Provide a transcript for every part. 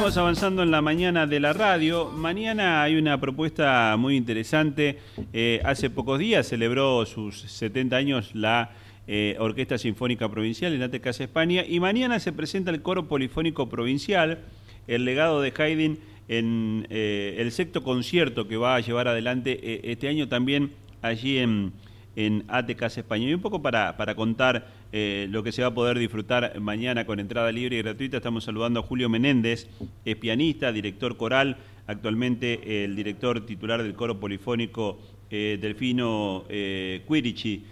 Seguimos avanzando en la mañana de la radio. Mañana hay una propuesta muy interesante. Hace pocos días celebró sus 70 años la Orquesta Sinfónica Provincial en ATE Casa España, y mañana se presenta el Coro Polifónico Provincial, el legado de Haydn, en el sexto concierto que va a llevar adelante este año también allí en ATE Casa España. Y un poco para contar lo que se va a poder disfrutar mañana con entrada libre y gratuita, estamos saludando a Julio Menéndez, es pianista, director coral, actualmente el director titular del Coro Polifónico Delfino Quirici,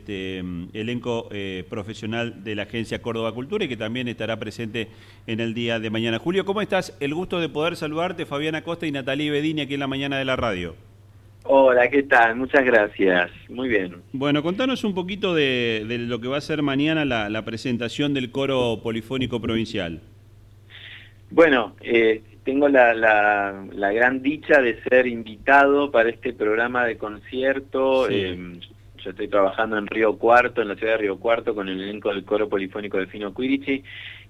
elenco profesional de la Agencia Córdoba Cultura, y que también estará presente en el día de mañana. Julio, ¿cómo estás? El gusto de poder saludarte, Fabiana Costa y Natalie Bedini, aquí en la mañana de la radio. Hola, ¿qué tal? Muchas gracias. Muy bien. Bueno, contanos un poquito de lo que va a ser mañana la presentación del Coro Polifónico Provincial. Bueno, tengo la gran dicha de ser invitado para este programa de concierto. Sí. Yo estoy trabajando en Río Cuarto, en la ciudad de Río Cuarto, con el elenco del Coro Polifónico Delfino Quirici,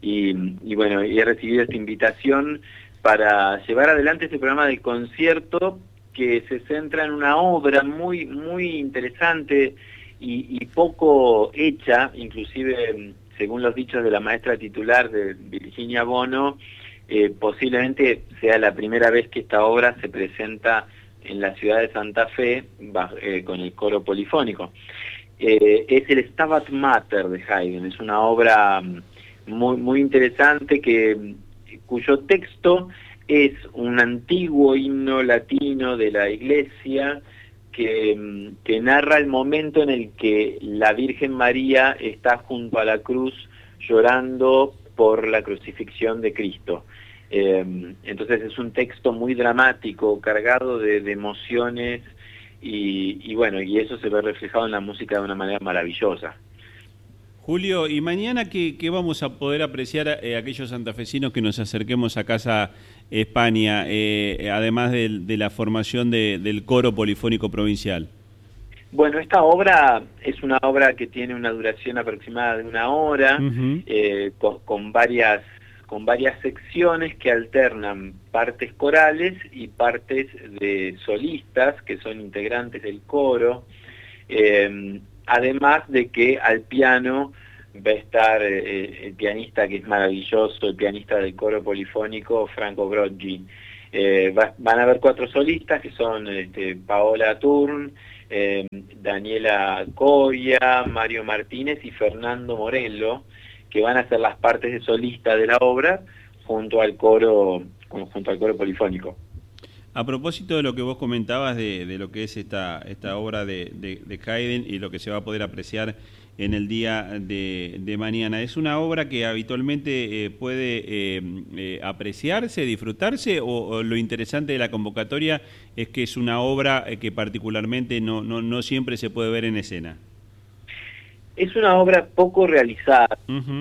y bueno, he recibido esta invitación para llevar adelante este programa de concierto que se centra en una obra muy interesante y poco hecha, inclusive según los dichos de la maestra titular de Virginia Bono, posiblemente sea la primera vez que esta obra se presenta en la ciudad de Santa Fe con el Coro Polifónico. Es el Stabat Mater de Haydn, es una obra muy interesante cuyo texto es un antiguo himno latino de la Iglesia que narra el momento en el que la Virgen María está junto a la cruz llorando por la crucifixión de Cristo. Entonces es un texto muy dramático, cargado de emociones, y bueno, y eso se ve reflejado en la música de una manera maravillosa. Julio, ¿y mañana qué vamos a poder apreciar aquellos santafesinos que nos acerquemos a Casa España, además de la formación del Coro Polifónico Provincial? Bueno, esta obra es una obra que tiene una duración aproximada de 1 hora, con varias secciones que alternan partes corales y partes de solistas que son integrantes del coro. Además de que al piano va a estar el pianista que es maravilloso, el pianista del Coro Polifónico, Franco Broggi. Van a haber 4 solistas que son Paola Turn, Daniela Coria, Mario Martínez y Fernando Morello, que van a ser las partes de solista de la obra junto al coro polifónico. A propósito de lo que vos comentabas de lo que es esta obra de Haydn y lo que se va a poder apreciar en el día de mañana, ¿es una obra que habitualmente puede apreciarse, disfrutarse, o lo interesante de la convocatoria es que es una obra que particularmente no siempre se puede ver en escena? Es una obra poco realizada.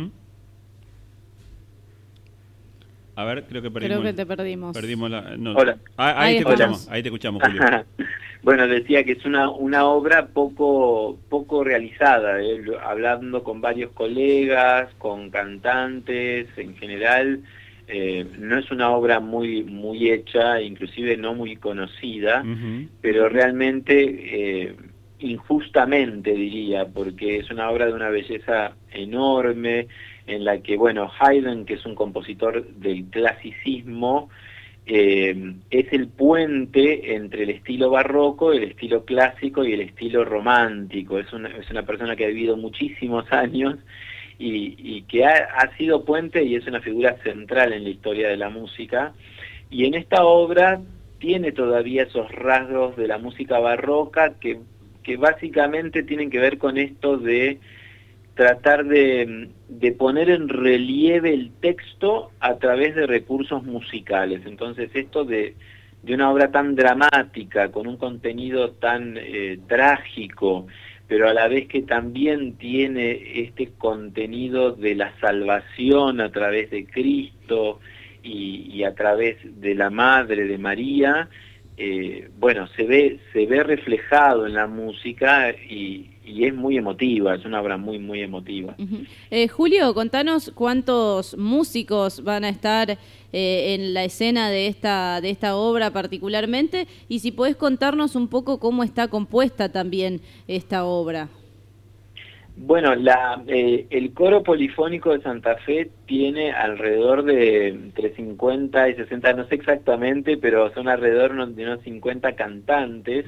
A ver, creo que perdimos. Creo que te perdimos. Hola. Ahí te escuchamos, Julio. Bueno, decía que es una obra poco realizada, hablando con varios colegas, con cantantes en general. No es una obra muy hecha, inclusive no muy conocida, pero realmente injustamente, diría, porque es una obra de una belleza enorme, en la que, bueno, Haydn, que es un compositor del clasicismo, es el puente entre el estilo barroco, el estilo clásico y el estilo romántico. Es una persona que ha vivido muchísimos años y que ha sido puente y es una figura central en la historia de la música. Y en esta obra tiene todavía esos rasgos de la música barroca que básicamente tienen que ver con esto de tratar de poner en relieve el texto a través de recursos musicales. Entonces esto de una obra tan dramática, con un contenido tan trágico, pero a la vez que también tiene este contenido de la salvación a través de Cristo y a través de la Madre de María, bueno, se ve reflejado en la música y es muy emotiva, es una obra muy, muy emotiva. Julio, contanos cuántos músicos van a estar en la escena de esta obra particularmente, y si podés contarnos un poco cómo está compuesta también esta obra. Bueno, el Coro Polifónico de Santa Fe tiene alrededor de entre 50 y 60, no sé exactamente, pero son alrededor de unos 50 cantantes.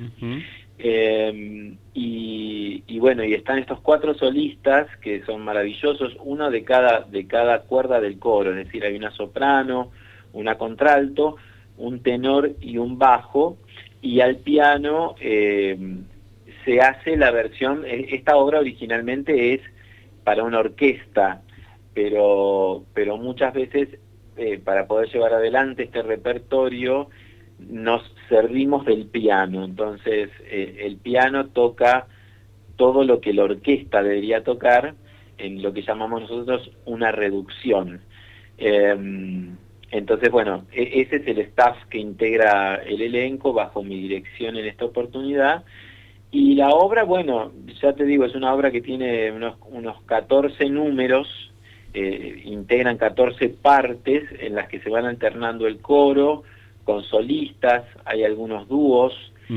Y bueno, y están estos 4 solistas que son maravillosos, uno de cada cuerda del coro, es decir, hay una soprano, una contralto, un tenor y un bajo, y al piano se hace la versión. Esta obra originalmente es para una orquesta, pero muchas veces para poder llevar adelante este repertorio nos servimos del piano. Entonces el piano toca todo lo que la orquesta debería tocar en lo que llamamos nosotros una reducción. Entonces, bueno, ese es el staff que integra el elenco bajo mi dirección en esta oportunidad. Y la obra, bueno, ya te digo, es una obra que tiene unos 14 números, integran 14 partes en las que se van alternando el coro con solistas, hay algunos dúos,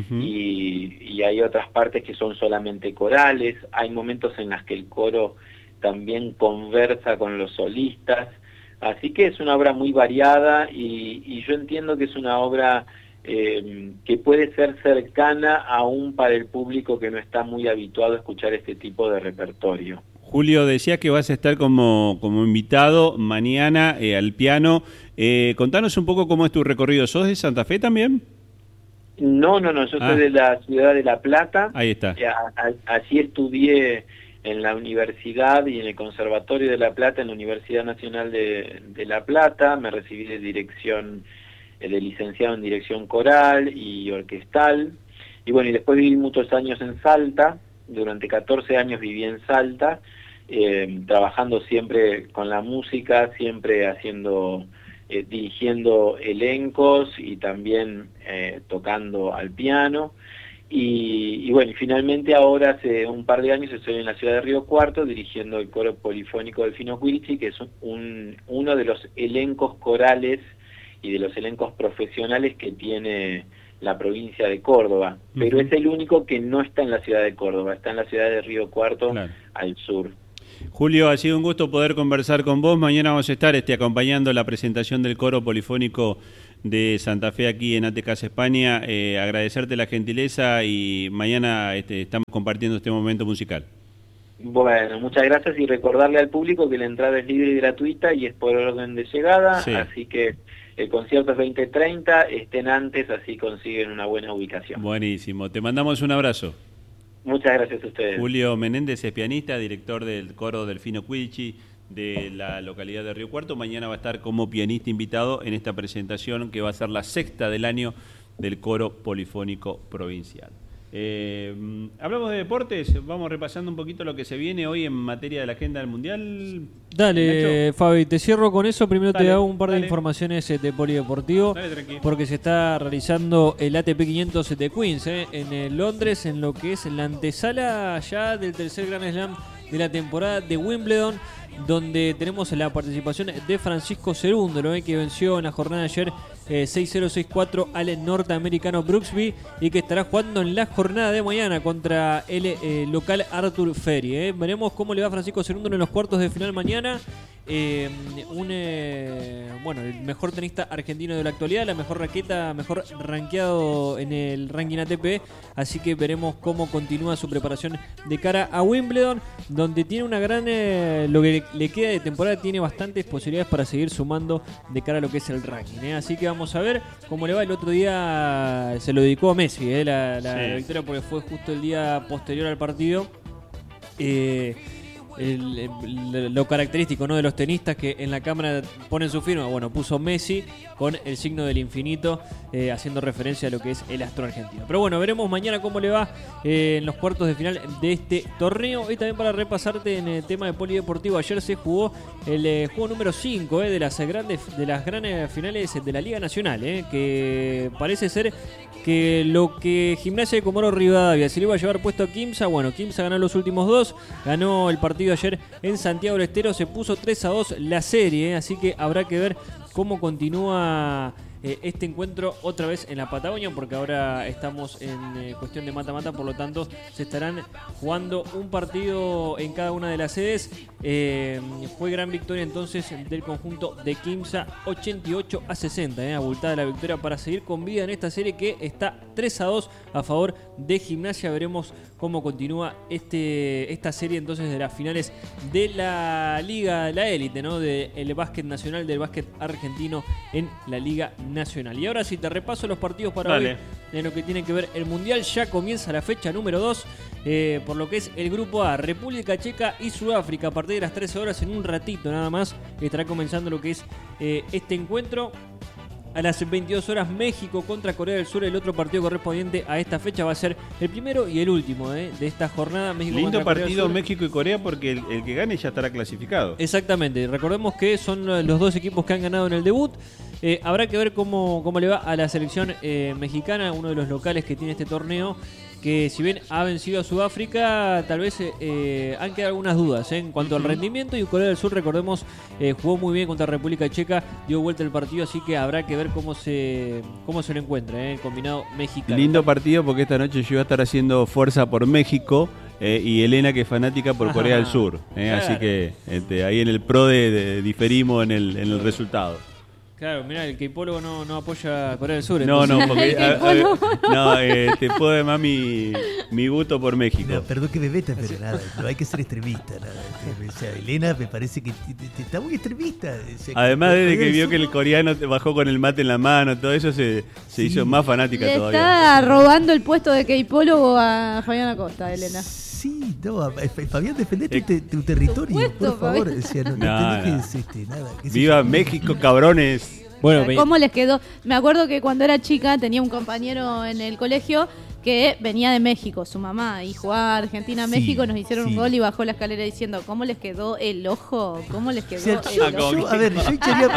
y hay otras partes que son solamente corales, hay momentos en los que el coro también conversa con los solistas, así que es una obra muy variada, y yo entiendo que es una obra que puede ser cercana aún para el público que no está muy habituado a escuchar este tipo de repertorio. Julio, decías que vas a estar como invitado mañana al piano. Contanos un poco cómo es tu recorrido. ¿Sos de Santa Fe también? No, yo soy de la ciudad de La Plata. Ahí está. Allí estudié en la universidad y en el Conservatorio de La Plata, en la Universidad Nacional de La Plata. Me recibí de licenciado en dirección coral y orquestal, y bueno, y después viví muchos años en Salta. Durante 14 años viví en Salta, trabajando siempre con la música, siempre dirigiendo elencos y también tocando al piano, y bueno, y finalmente ahora hace un par de años estoy en la ciudad de Río Cuarto dirigiendo el Coro Polifónico del Fino Quirici, que es uno de los elencos corales y de los elencos profesionales que tiene la provincia de Córdoba, pero es el único que no está en la ciudad de Córdoba, está en la ciudad de Río Cuarto, claro, al sur. Julio, ha sido un gusto poder conversar con vos. Mañana vamos a estar acompañando la presentación del Coro Polifónico de Santa Fe aquí en ATCAS España. Agradecerte la gentileza, y mañana estamos compartiendo este momento musical. Bueno, muchas gracias, y recordarle al público que la entrada es libre y gratuita y es por orden de llegada, sí. Así que el concierto es 20:30, estén antes, así consiguen una buena ubicación. Buenísimo, te mandamos un abrazo. Muchas gracias a ustedes. Julio Menéndez es pianista, director del Coro del Fino Quirici de la localidad de Río Cuarto. Mañana va a estar como pianista invitado en esta presentación, que va a ser la 6ª del año del Coro Polifónico Provincial. Hablamos de deportes, vamos repasando un poquito lo que se viene hoy en materia de la agenda del Mundial. Dale, Nacho. Fabi, te cierro con eso. Primero Dale, te hago un par de dale. informaciones de polideportivo. Dale, porque se está realizando el ATP 500 de Queens en Londres, en lo que es la antesala ya del tercer Grand Slam de la temporada de Wimbledon, donde tenemos la participación de Francisco Cerúndolo, que venció en la jornada de ayer 6-0, 6-4 al norteamericano Brooksby, y que estará jugando en la jornada de mañana contra el local Arthur Ferry. Veremos cómo le va a Francisco Cerúndolo en los cuartos de final mañana. Bueno, el mejor tenista argentino de la actualidad, la mejor raqueta, mejor rankeado en el ranking ATP, así que veremos cómo continúa su preparación de cara a Wimbledon, donde tiene una gran, lo que le queda de temporada, tiene bastantes posibilidades para seguir sumando de cara a lo que es el ranking, así que vamos a ver cómo le va. El otro día se lo dedicó a Messi, la victoria, porque fue justo el día posterior al partido. lo característico, ¿no?, de los tenistas que en la cámara ponen su firma. Bueno, puso Messi con el signo del infinito, haciendo referencia a lo que es el astro argentino. Pero bueno, veremos mañana cómo le va en los cuartos de final de este torneo. Y también para repasarte en el tema de polideportivo, ayer se jugó el juego número 5 de las grandes finales de la Liga Nacional, que parece ser que lo que Gimnasia de Comodoro Rivadavia se le iba a llevar puesto a Quimsa. Bueno, Quimsa ganó los últimos dos, ganó el partido ayer en Santiago del Estero, se puso 3-2 la serie, así que habrá que ver cómo continúa este encuentro otra vez en la Patagonia, porque ahora estamos en cuestión de mata-mata, por lo tanto se estarán jugando un partido en cada una de las sedes. Fue gran victoria entonces del conjunto de Quimsa, 88-60, abultada la victoria para seguir con vida en esta serie que está 3-2 a favor de Gimnasia. Veremos cómo continúa esta serie entonces de las finales de la Liga, la élite, ¿no?, del básquet nacional, del básquet argentino en la Liga Nacional. Y ahora sí, te repaso los partidos para hoy en lo que tiene que ver el Mundial. Ya comienza la fecha número 2 por lo que es el Grupo A, República Checa y Sudáfrica. A partir de las 13 horas, en un ratito nada más, estará comenzando lo que es este encuentro. A las 22 horas, México contra Corea del Sur. El otro partido correspondiente a esta fecha va a ser el primero y el último de esta jornada. México Lindo contra Corea partido del Sur. México y Corea, porque el que gane ya estará clasificado. Exactamente. Recordemos que son los dos equipos que han ganado en el debut. Habrá que ver cómo le va a la selección mexicana, uno de los locales que tiene este torneo, que si bien ha vencido a Sudáfrica, tal vez han quedado algunas dudas en cuanto al rendimiento. Y Corea del Sur, recordemos, jugó muy bien contra República Checa, dio vuelta el partido, así que habrá que ver cómo se lo encuentra el combinado mexicano. Lindo partido, porque esta noche yo voy a estar haciendo fuerza por México y Elena, que es fanática por Corea del Sur. Claro. Así que ahí en el pro diferimos en el resultado. Claro, mirá, el keipólogo no apoya a Corea del Sur. No, entonces. porque te puedo demás mi gusto por México. No, perdón que me meta, pero nada, no hay que ser extremista. Nada. O sea, Elena me parece que está muy extremista. O sea, Además, desde que vio que el coreano bajó con el mate en la mano, todo eso se hizo más fanática Le todavía. está robando el puesto de keipólogo a Fabián Acosta, Elena. Sí, no, Fabián, defendete tu territorio, supuesto, por favor. Fabián. O sea, no No, te dejes nada. qué sé ¡Viva yo. México, cabrones! Bueno, ¿Cómo les quedó? Me acuerdo que cuando era chica tenía un compañero en el colegio que venía de México, su mamá, y jugaba Argentina-México, nos hicieron un gol y bajó la escalera diciendo, ¿cómo les quedó el ojo? ¿Cómo les quedó O sea, el ojo? a ver,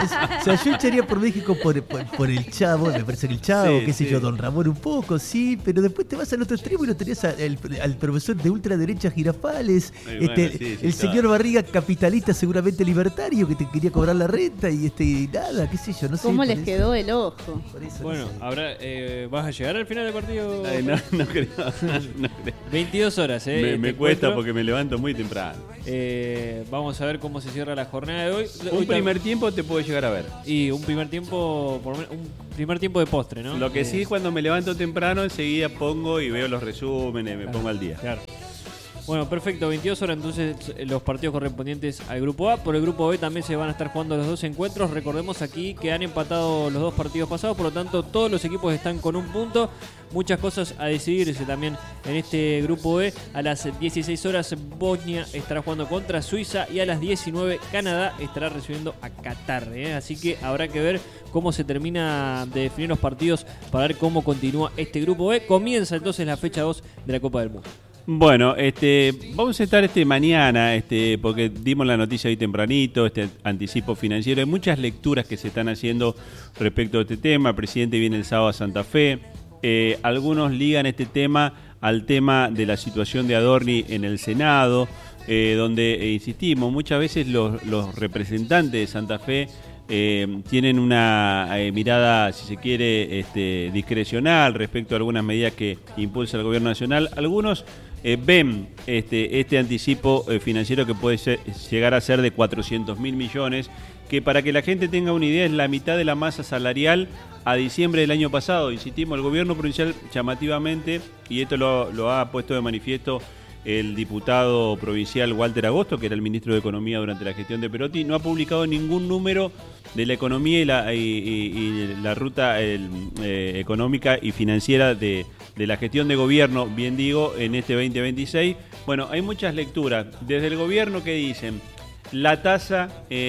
yo echaría por México por el Chavo, me parece que el Chavo, Sí, qué sé sí. yo, Don Ramón un poco, sí, pero después te vas al otro extremo y lo tenías al profesor de ultraderecha Girafales, Bueno, sí, el señor Barriga capitalista seguramente libertario que te quería cobrar la renta y nada, qué sé yo, no sé. ¿Cómo por les eso- quedó el ojo? por eso, Bueno, no sé. habrá, ¿vas a llegar al final del partido? Ay, no creo. No creo. 22 horas, Me este cuesta encuentro. porque me levanto muy temprano. Vamos a ver cómo se cierra la jornada de hoy. Un Hoy primer tiempo te puedo llegar a ver. y un primer tiempo, por lo menos, un primer tiempo de postre, ¿no? Lo que sí, cuando me levanto temprano, enseguida pongo y veo los resúmenes, me pongo al día. Claro. Bueno, perfecto, 22 horas entonces los partidos correspondientes al Grupo A. Por el Grupo B también se van a estar jugando los dos encuentros. Recordemos aquí que han empatado los dos partidos pasados, por lo tanto todos los equipos están con un punto. Muchas cosas a decidirse también en este Grupo B. A las 16 horas Bosnia estará jugando contra Suiza y a las 19 Canadá estará recibiendo a Qatar. Así que habrá que ver cómo se termina de definir los partidos para ver cómo continúa este Grupo B. Comienza entonces la fecha 2 de la Copa del Mundo. Bueno, vamos a estar mañana, porque dimos la noticia hoy tempranito, anticipo financiero. Hay muchas lecturas que se están haciendo respecto a este tema. El presidente viene el sábado a Santa Fe. Algunos ligan este tema al tema de la situación de Adorni en el Senado, donde, insistimos, muchas veces los representantes de Santa Fe tienen una mirada, si se quiere, discrecional respecto a algunas medidas que impulsa el gobierno nacional. Algunos ven este anticipo financiero que puede llegar a ser de 400.000 millones, que para que la gente tenga una idea es la mitad de la masa salarial a diciembre del año pasado. Insistimos, el gobierno provincial llamativamente, y esto lo ha puesto de manifiesto el diputado provincial Walter Agosto, que era el ministro de Economía durante la gestión de Perotti, no ha publicado ningún número de la economía y la ruta económica y financiera de la gestión de gobierno, bien digo, en este 2026. Bueno, hay muchas lecturas. Desde el gobierno, ¿qué dicen? La tasa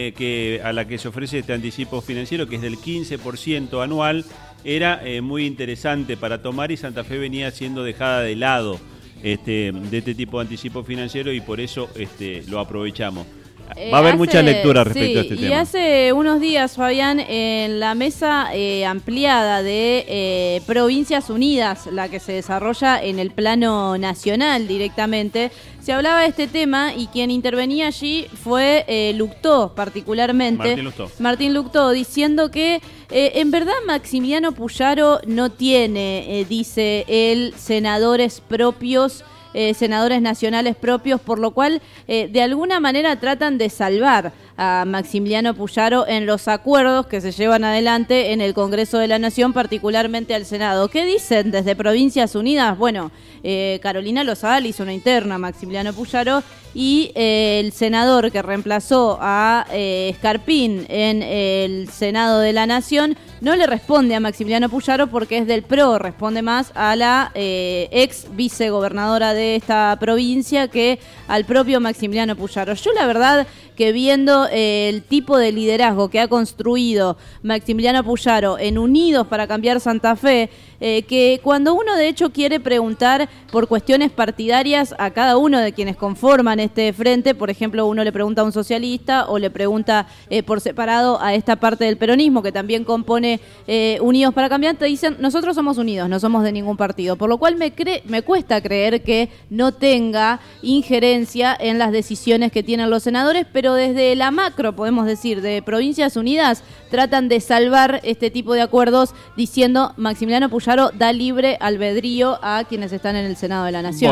a la que se ofrece este anticipo financiero, que es del 15% anual, era muy interesante para tomar, y Santa Fe venía siendo dejada de lado de este tipo de anticipo financiero, y por eso lo aprovechamos. Va a haber muchas lecturas respecto a este tema. Y hace unos días, Fabián, en la mesa ampliada de Provincias Unidas, la que se desarrolla en el plano nacional directamente, se hablaba de este tema, y quien intervenía allí fue Luctó, particularmente. Martín Luctó, diciendo que en verdad Maximiliano Puyaro no tiene, dice él, senadores propios, senadores nacionales propios, por lo cual de alguna manera tratan de salvar a Maximiliano Puyaro en los acuerdos que se llevan adelante en el Congreso de la Nación, particularmente al Senado. ¿Qué dicen desde Provincias Unidas? Bueno, Carolina Lozada hizo una interna a Maximiliano Puyaro, y el senador que reemplazó a Escarpín en el Senado de la Nación no le responde a Maximiliano Puyaro porque es del PRO, responde más a la ex vicegobernadora de esta provincia que al propio Maximiliano Puyaro. Yo la verdad que viendo el tipo de liderazgo que ha construido Maximiliano Puyaro en Unidos para Cambiar Santa Fe, que cuando uno de hecho quiere preguntar por cuestiones partidarias a cada uno de quienes conforman este frente, por ejemplo, uno le pregunta a un socialista o le pregunta por separado a esta parte del peronismo que también compone Unidos para Cambiar, te dicen, nosotros somos unidos, no somos de ningún partido, por lo cual me cuesta creer que no tenga injerencia en las decisiones que tienen los senadores, pero desde la macro, podemos decir, de Provincias Unidas, tratan de salvar este tipo de acuerdos diciendo Maximiliano Puyaro da libre albedrío a quienes están en el Senado de la Nación.